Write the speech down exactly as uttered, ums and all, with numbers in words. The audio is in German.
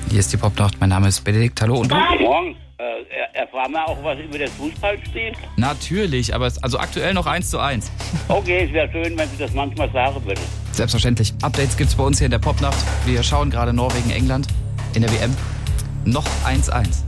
Hier ist die Popnacht. Mein Name ist Benedikt. Hallo und du? Morgen. Äh, erfahren wir auch was über das Fußballspiel? Natürlich, aber es, also aktuell noch eins zu eins. Okay, es wäre schön, wenn Sie das manchmal sagen würden. Selbstverständlich. Updates gibt's bei uns hier in der Popnacht. Wir schauen gerade Norwegen, England in der W M. Noch eins eins.